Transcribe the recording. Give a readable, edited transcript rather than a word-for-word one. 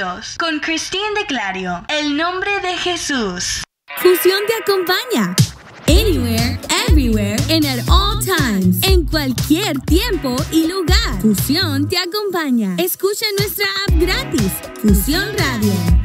Unidos con Christine de Clario. El nombre de Jesús. Fusión te acompaña. Anywhere, everywhere, and at all times. En cualquier tiempo y lugar. Fusión te acompaña. Escucha nuestra app gratis. Fusión Radio.